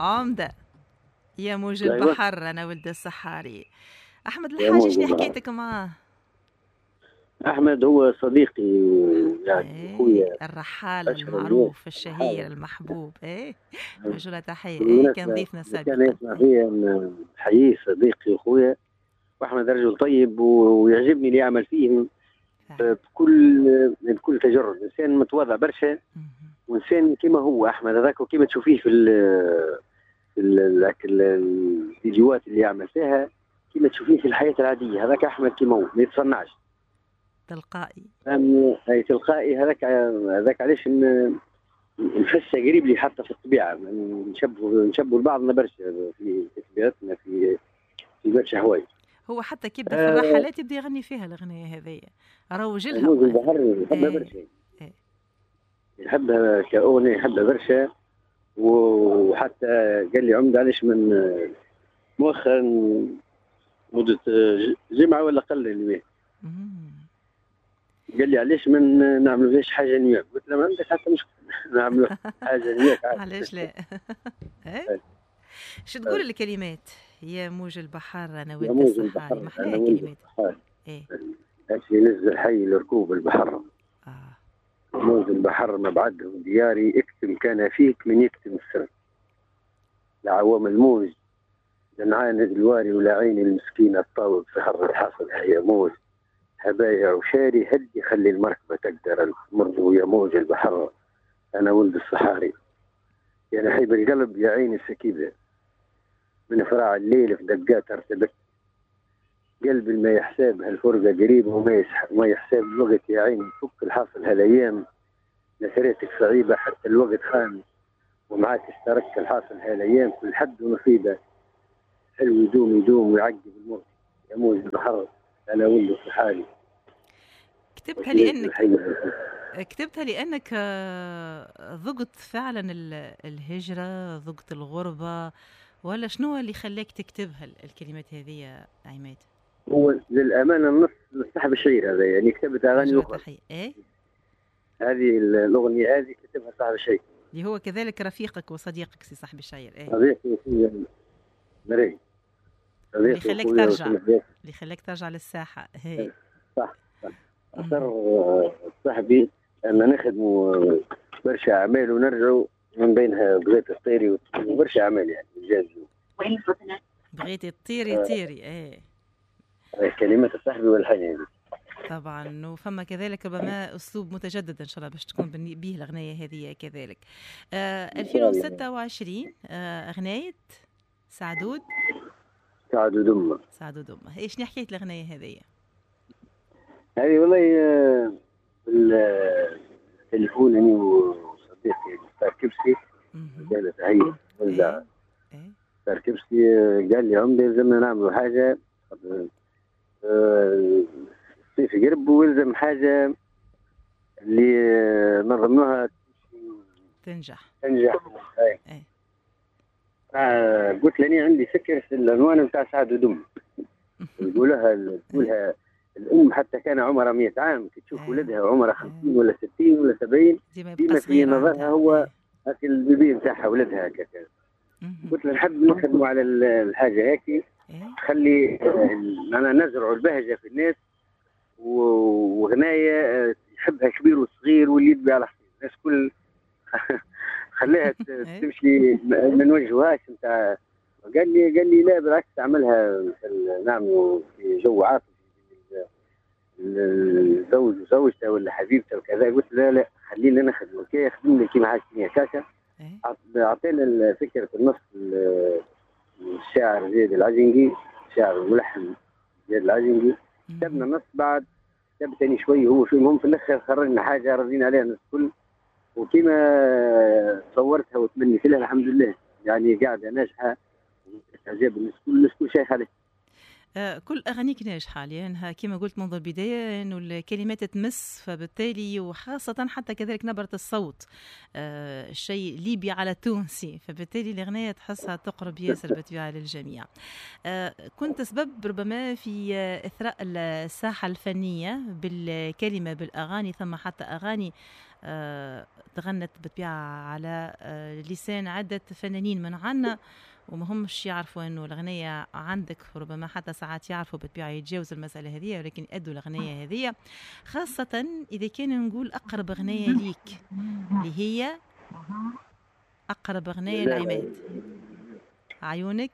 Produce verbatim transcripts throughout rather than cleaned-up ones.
عمدة يا موج أيوة. البحر، أنا ولد الصحاري. أحمد الحاج شنو حكايتك معاه؟ أحمد هو صديقي ويعني ايه أخويا الرحال أشهر الناس المعروف في الشهير الحالة. المحبوب. ايه نوجه له تحية. ايه كان بالمناسبة ضيفنا إذا كان سابقا. يسمع ايه فيا نحييه صديقي وأخويا، وأحمد رجل طيب ويعجبني اللي يعمل فيه فعلا. بكل بكل تجرد. إنسان متواضع برشا، وإنسان كما هو أحمد هذاك، وكما تشوفيه في ال في ال- ال- الفيديوهات اللي يعمل فيها، كما تشوفيه في الحياة العادية. هذاك أحمد كما هو ما يتصنعش، تلقائي. فاهم؟ أي تلقائي. هذاك هذاك علاش ن- نحسه قريب لي حتى في الطبيعة. نشبه نشبه لبعضنا برشا في في طبيعتنا، في في برشا حوايج. هو حتى كيبدا في آه الرحلات يبدا يغني فيها الأغنية هذية، روج لها موز وآثر. البحر يحبها ايه. برشا، ايه. يحبها كأغنية، يحبها برشا. وحتى قال لي عمد علاش من مؤخرا مدة جمعة ولا قل اللي مم. قال لي علاش ما نعملوا فيش حاجة نياك. قلت له ما عندك حتى مشكلة نعملوا حاجة نياك عادي. علاش لا. ايه. شو تقول الكلمات؟ يا موج البحر أنا يا ولد موج الصحاري، البحر محلاها أنا ولد كلمات. الصحاري، ايه. هاتي نزل حي لركوب البحر. اه. موج البحر مبعدهم دياري، اكتم كان فيك من يكتم السر. لعوام الموج لنعاند الواري، ولا عيني المسكينة الطاوب في حر الحاصل. يا موج هبايع وشاري، هدي خلي المركبة تقدر المر. يا موج البحر أنا ولد الصحاري، يا نحيب القلب يا عيني السكيبة، من فراع الليل في دقات ارتبك. قلبي ما يحساب هالفرقة قريب، وما يسح... ما يحساب الوقت يا عيني. فك الحاصل هالايام، نسريتك صعيبة حتى الوقت خان، ومعاك اشتركت الحاصل هالايام. كل حد ونصيبه، حلو يدوم يدوم ويعقب المر. يا موج البحر أنا ولد الصحاري. كتبتها لأنك كتبتها لأنك آه، ذقت فعلا ال- الهجرة، ذقت الغربة، ولا شنو اللي خلاك تكتبها ال- الكلمات هذه يا عماد؟ هو للأمانة النص صاحب الشعير هذا، يعني كتبت أغاني نجوى أخرى. تحية. إيه هذه الأغنية هذه كتبها صاحب الشعير، اللي هو كذلك رفيقك وصديقك سي صاحب الشعير. إيه صديقي وأخويا مري، واللي صديقي خلاك وأخويا ترجع، وسندات. اللي خلاك ترجع للساحة. هي صح صح. أصر صاحبي أن نخدموا برشا أعمال ونرجعوا، من بينها بغيت الطيري وبرشا أعمال يعني إنجاز. بغيتي تطيري طيري. إيه كلمات الصاحبي والحين هذه. طبعا. وفما كذلك ربما أسلوب متجدد إن شاء الله باش تكون بني- به الأغنية هذه كذلك. آه ألفين وستة وعشرين آه أغنية سعدود. سعد ودمة. سعد ودمة. ايش حكاية الأغنية هذه؟ هذه والله آه، بالتليفون أنا وصديقي مختار كبسي قالت هي وزع. ايه ايه مختار كبسي قال لي عمدي لازمنا نعملوا حاجة، آه، الصيف يقرب ويلزم حاجة اللي نظمناها تنجح. تنجح. ايه آه قلت لاني عندي فكر في العنوان بتاع سعد ودم. يقولها تقولها الام حتى كان عمرها مئة عام، كي تشوف ولدها عمرها خمسين ولا ستين ولا سبعين ديما يبقى ديما في صغير نظرها عندها. هو ايه. هاك البيبي نتاعها ولدها هكاك. قلت له نحب نخدموا على الحاجه هاكي، ايه تخلي انا نزرعوا البهجه في الناس، وغنايه يحبها كبير وصغير واللي يدبي على حسين الناس كل. خليها تمشي ما نوجهوهاش نتاع. قال لي قال لي لا بالعكس تعملها نعملوا في جو عاطفي، الزوج وزوجته ولا حبيبته وكذا. قلت لا لا خلينا نخدم كي يخدم لي كيما عايشين كاكا. اعطينا الفكره في النص الشاعر زياد العجنقي، الشاعر الملحن زياد العجنقي. كتبنا النص، بعد كتب ثاني شوي هو شو. المهم في الاخر خرجنا حاجه راضيين عليها الناس الكل، وكما صورتها وتمنيت لها الحمد لله يعني قاعده ناجحه، اعجاب الناس كل الناس كل شيء عليه. آه كل أغانيك ناجحة لأنها كما قلت منذ البداية أنه الكلمات تمس، فبالتالي وخاصة حتى كذلك نبرة الصوت آه الشيء ليبي على تونسي، فبالتالي الأغنية تحسها تقرب ياسر بتبيعها للجميع. آه كنت سبب ربما في إثراء الساحة الفنية بالكلمة بالأغاني، ثم حتى أغاني آه تغنت بالطبيعة على آه لسان عدة فنانين من عنا، وما همش يعرفوا انه الاغنيه عندك، ربما حتى ساعات يعرفوا بالطبيعه يتجاوزوا المساله هذه، ولكن ادوا الاغنيه هذه، خاصه اذا كان نقول اقرب اغنيه ليك اللي هي اقرب اغنيه لعماد. عيونك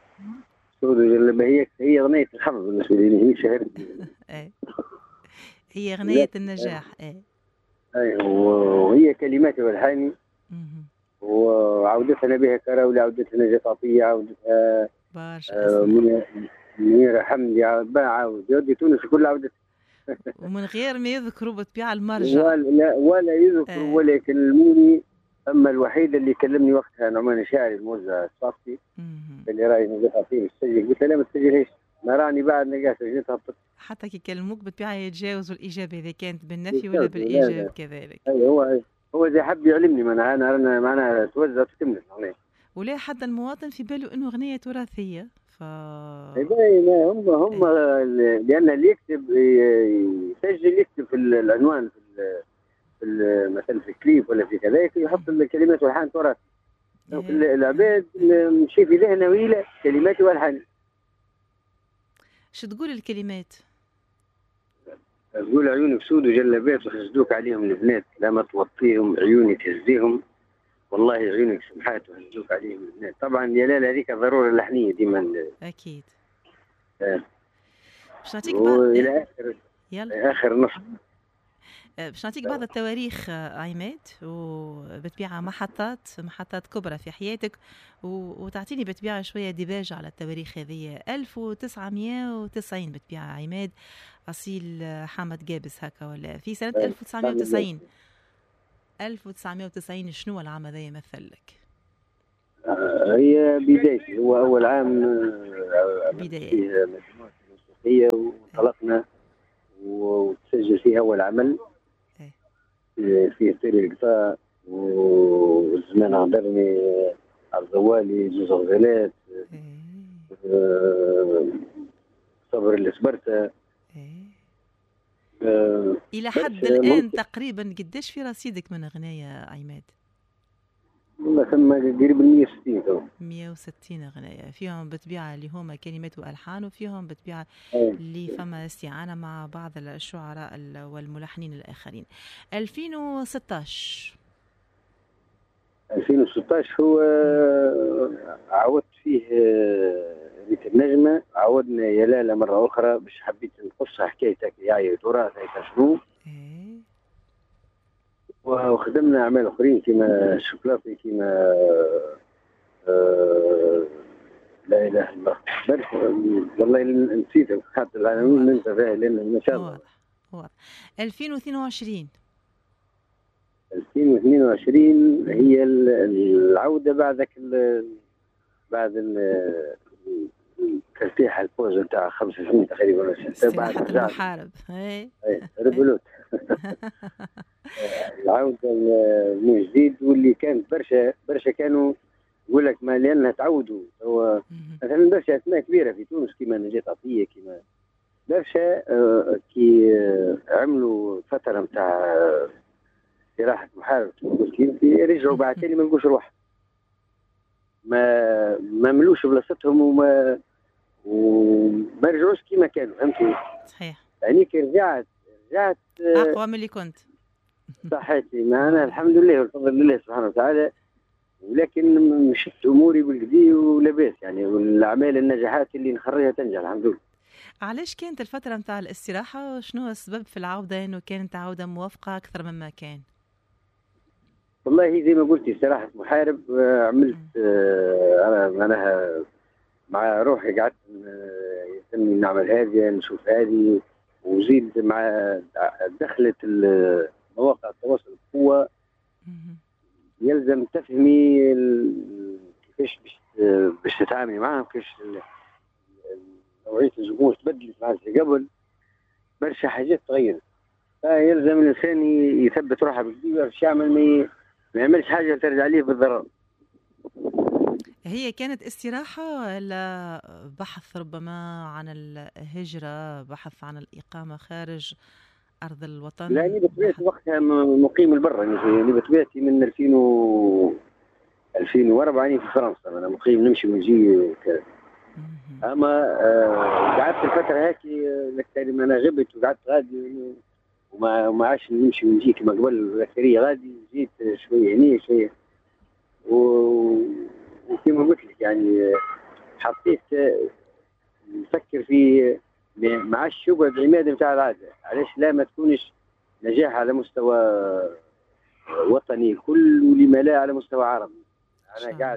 هي هي اغنيه الحظ بالنسبه لي، هي شهرتني. ايه هي اغنيه النجاح. ايه اي، وهي كلماتها والحاني، وعودتها بها كراولي، عودتها نجاة عطية، عودتها برشا منيرة حمدي، عاود يودي تونس كل عودتها ومن غير ما يذكروا بالطبيعة المرجع ولا ولا يذكروا آه. ولا يكلموني. اما الوحيده اللي كلمني وقتها نعمان الشاعري الموزع الصافي اللي راي نجاة عطية تسجل، قلت له لا ما تسجلهاش، ما راني بعد نجاة سجلتها بطل. حتى كي يكلموك بالطبيعة يتجاوزوا الإجابة إذا كانت بالنفي ولا بالإيجاب كذلك. أي هو هو زي حب يعلمني، ما أنا أنا معناها توزع تكمل الأغنية، ولا حتى المواطن في باله إنه أغنية تراثية. ف هم هم لأن اللي يكتب يسجل، يكتب في العنوان في في مثلا في الكليب ولا في كذا يحط الكلمات والحان تراث. العباد مشي في ذهنه ويله كلمات والحان. شو تقول الكلمات؟ تقول عيونك سود وجلبات وحسدوك عليهم البنات، لا ما توطيهم عيوني تهزيهم، والله عيونك سمحات وحسدوك عليهم البنات. طبعا يا لالا هذيك ضرورة اللحنية ديما أكيد. آه. باش نعطيك بعض إلى آخر يلا آخر نص. باش نعطيك بعض التواريخ عماد، وبتبيع محطات محطات كبرى في حياتك، وتعطيني بتبيع شويه ديباج على التواريخ هذه. ألف وتسعمائة وتسعين بتبيع عماد اصيل حامد جابس هكا، ولا في سنه ألف وتسعمائة وتسعين ألف وتسعمائة وتسعين شنو العام هذا يمثل لك؟ هي بدايتي، هو اول عام بدايه مجموعه موسيقيه وانطلقنا وتسجل فيها اول عمل في طير القطاع، والزمان عبرني عالزوالي، جوز غزالات، صبر اللي صبرته. أه الى حد الان تقريبا قديش في رصيدك من اغنيه عماد؟ والله ثم قريب مئة وستين تو مئة وستين اغنيه، فيهم بتبيع اللي هما كلمات والحان، وفيهم بتبيع اللي فما استعانه مع بعض الشعراء والملحنين الاخرين. ألفين وستة عشر ألفين وستة عشر هو عودت فيه ريت النجمه، عودنا يا لالا مره اخرى، باش حبيت نقص حكايتك يا تراث هيك شنو، وخدمنا اعمال اخرين كما الشوكولاتي، كما آه لا اله الا الله، والله نسيت حتى العناوين ننسى فيها لان ما شاء الله. واضح واضح. ألفين واثنين وعشرين ألفين واثنين وعشرين هي العوده بعد بعد ترتيح البوز نتاع خمس سنين تقريبا ولا ستة، بعد المحارب اي ريفولوت العودة من جديد، واللي كانت برشا برشا كانوا يقول لك ما لأنها تعودوا. هو مثلا برشا أسماء كبيرة في تونس كما نجاة عطية، كما برشا آه كي آه عملوا فترة نتاع استراحة محارب رجعوا بعد تالي ما نقولش روح، ما ما ملوش بلاصتهم وما وما رجعوش كما كانوا، فهمتي؟ صحيح. يعني كي رجعت رجعت آه أقوى من اللي كنت. صحيتي معنا الحمد لله والفضل لله سبحانه وتعالى، ولكن مشيت اموري بالقدي ولاباس يعني، والاعمال النجاحات اللي نخرجها تنجح الحمد لله. علاش كانت الفتره نتاع الاستراحه؟ شنو السبب في العوده انه كانت عوده موافقه اكثر مما كان؟ والله زي ما قلتي استراحه محارب، عملت انا معناها مع روحي قعدت يتمني نعمل هذه نشوف هذه، وزيد مع دخلت مواقع التواصل بقوة، يلزم تفهمي كيفاش باش باش تتعاملي معاهم، كيفاش نوعية الجمهور تبدلت مع قبل، برشا حاجات تغيرت، فيلزم الإنسان يثبت روحه بالقديم باش يعمل ما يعملش حاجة ترجع عليه بالضرر. هي كانت استراحة ولا بحث ربما عن الهجرة، بحث عن الإقامة خارج أرض الوطن؟ لا أنا بطبيعتي وقتها مقيم البرة، يعني بطبيعتي من ألفين و ألفين وأربعة أنا في فرنسا، أنا مقيم نمشي ونجي كذا. أما آه قعدت الفترة هاكي لكن أنا غبت وقعدت غادي وما ما عادش نمشي ونجي كما قبل الأكثرية غادي، جيت شوية هني شوية و... وكما قلت لك يعني حطيت نفكر في ما عادش يقعد عماد نتاع العادة، علاش لا ما تكونش نجاح على مستوى وطني كل ولما لا على مستوى عربي. أنا قاعد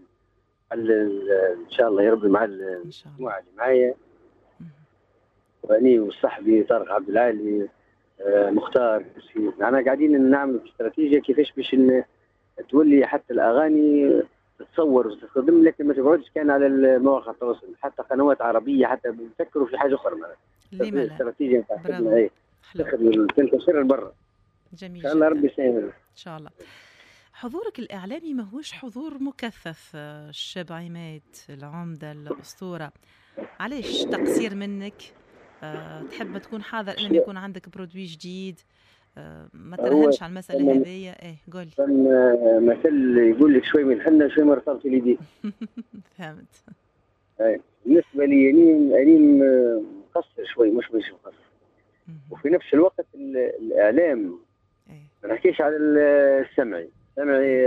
إن شاء الله يا رب مع المجموعة اللي معايا وأني وصاحبي طارق عبد العالي مختار، أنا قاعدين نعمل استراتيجية كيفاش باش تولي حتى الأغاني تتصور وتستخدم لكن ما تقعدش كان على المواقع التواصل، حتى قنوات عربية حتى بنفكروا في حاجة أخرى مثلا. لما لا؟ استراتيجية نتاع تنتشر برا. جميل. إن شاء الله ربي يسهل. إن شاء الله. حضورك الإعلامي ماهوش حضور مكثف. الشاب عماد العمدة الأسطورة، علاش تقصير منك؟ أه تحب تكون حاضر لما يكون عندك برودوي جديد؟ أه ما ترهنش على المسألة هذه. ايه قول. مثل يقول لك شوي من الحنة شوي من رطبة اليدين. فهمت. ايه بالنسبة لي يعني أنا مقصر شوي، مش مش مقصر. وفي نفس الوقت الإعلام ما نحكيش على السمعي، السمعي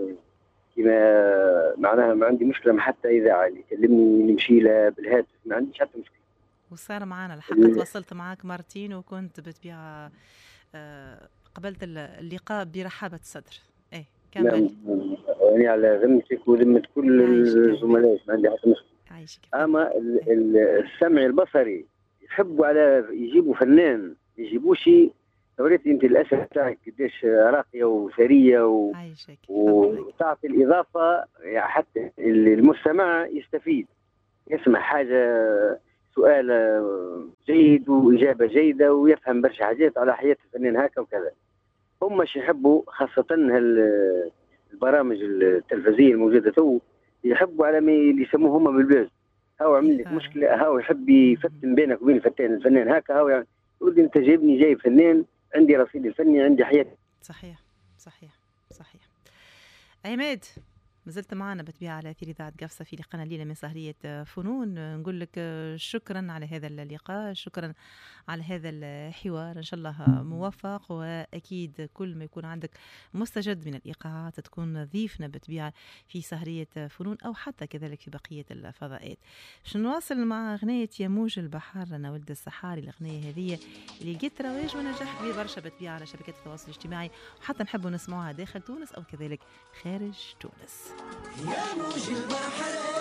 كما معناها ما عندي مشكلة حتى إذاعة اللي يكلمني نمشي له بالهاتف ما عنديش حتى مشكلة. وصار معنا الحق تواصلت معك مرتين وكنت بتبيع قبلت اللقاء برحابة الصدر. ايه كمل. يعني على ذمتك وذمة كل الزملاء ما عندي حتى مشكلة. أما السمعي البصري يحبوا على يجيبوا فنان يجيبوش وريتي انت الاسد تاعك قديش راقيه وثريه و... وتعطي الاضافه حتى المستمع يستفيد، يسمع حاجه سؤال جيد واجابه جيده ويفهم برشا حاجات على حياه الفنان هكا وكذا. هم مش يحبوا خاصه البرامج التلفزيونيه الموجوده تو يحبوا على ما اللي يسموه هم بالباز، هاو عمل لك مشكله، هاو يحب يفتن بينك وبين الفنان الفنان هكا، هاو يعني يقول انت جايبني جايب فنان عندي رصيد الفني عندي حياتي. صحيح صحيح صحيح. عماد مازلت معنا بتبيع على أثير إذاعة قفصة في لقاء ليلة من سهرية فنون. نقول لك شكرا على هذا اللقاء، شكرا على هذا الحوار، إن شاء الله موفق، وأكيد كل ما يكون عندك مستجد من الإيقاعات تكون ضيفنا بتبيع في سهرية فنون أو حتى كذلك في بقية الفضاءات. باش نواصل مع أغنية يموج البحر أنا ولد السحاري، الأغنية هذه اللي لقيت رواج ونجاح كبير برشا بتبيع على شبكات التواصل الاجتماعي، وحتى نحبوا نسمعوها داخل تونس أو كذلك خارج تونس. يا موج البحر